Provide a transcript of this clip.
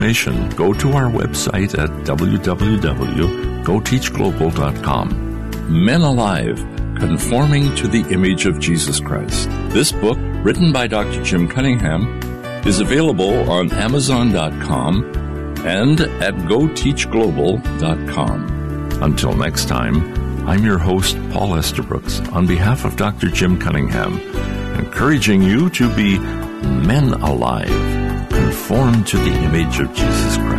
Go to our website at www.goteachglobal.com. Men Alive, Conforming to the Image of Jesus Christ. This book, written by Dr. Jim Cunningham, is available on Amazon.com and at GoTeachGlobal.com. Until next time, I'm your host, Paul Estabrooks, on behalf of Dr. Jim Cunningham, encouraging you to be men alive, conformed to the image of Jesus Christ.